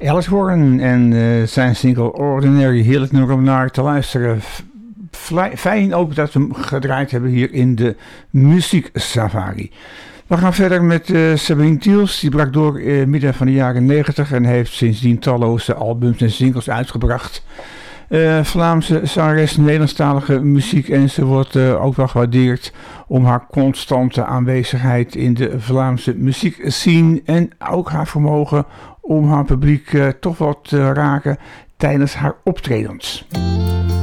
Alice Warren en zijn single Ordinary, heerlijk nummer om naar te luisteren. Fijn ook dat we hem gedraaid hebben hier in de Muziek Safari. We gaan verder met Sabine Tiels. Die brak door midden van de jaren 90 en heeft sindsdien talloze albums en singles uitgebracht. Vlaamse zangeres, Nederlandstalige muziek en ze wordt ook wel gewaardeerd om haar constante aanwezigheid in de Vlaamse muziekscene en ook haar vermogen om haar publiek toch wat te raken tijdens haar optredens.